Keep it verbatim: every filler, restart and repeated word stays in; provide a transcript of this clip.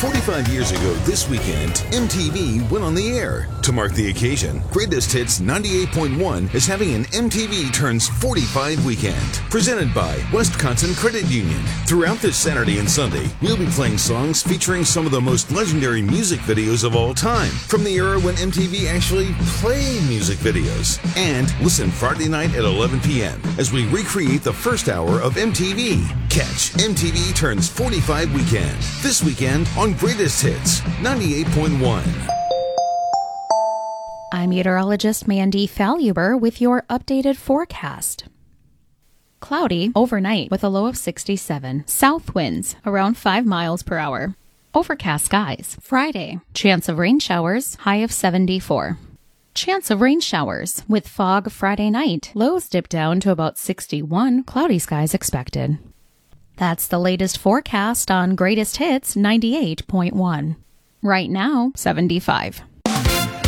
forty-five years ago this weekend, M T V went on the air. To mark the occasion, Greatest Hits ninety-eight point one is having an M T V Turns forty-five weekend, presented by Wisconsin Credit Union. Throughout this Saturday and Sunday, we'll be playing songs featuring some of the most legendary music videos of all time, from the era when M T V actually played music videos. And listen Friday night at eleven p.m. as we recreate the first hour of M T V. Catch M T V Turns forty-five weekend, this weekend on Greatest Hits ninety-eight point one. I'm meteorologist Mandy Falluber with your updated forecast. Cloudy overnight with a low of sixty-seven. South winds around five miles per hour. Overcast skies. Friday, chance of rain showers, high of seventy-four. Chance of rain showers with fog Friday night. Lows dip down to about sixty-one. Cloudy skies expected. That's the latest forecast on Greatest Hits ninety-eight point one. Right now, seventy-five.